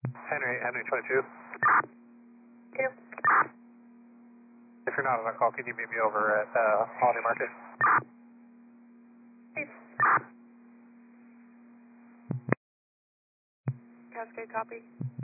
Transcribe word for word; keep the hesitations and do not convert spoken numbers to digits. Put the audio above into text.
Henry, Henry twenty-two. Two. If you're not on that call, can you meet me over at uh, Holiday Market? Please. Cascade copy.